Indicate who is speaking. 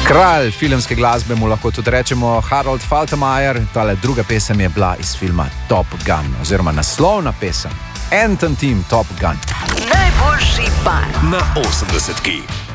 Speaker 1: Kralj filmske glasbe mu lahko tudi rečemo Harold Faltermeyer. Tale druga pesem je bila iz filma Top Gun, oziroma naslovna pesem Anthem Team Top Gun.
Speaker 2: Najboljši par
Speaker 3: na 80.